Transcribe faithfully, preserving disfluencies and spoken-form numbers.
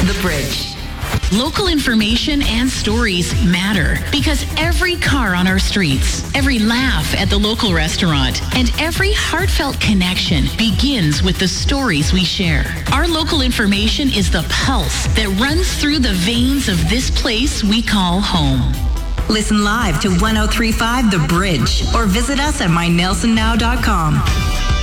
The Bridge. Local information and stories matter because every car on our streets, every laugh at the local restaurant, and every heartfelt connection begins with the stories we share. Our local information is the pulse that runs through the veins of this place we call home. Listen live to one oh three point five The Bridge or visit us at my nelson now dot com.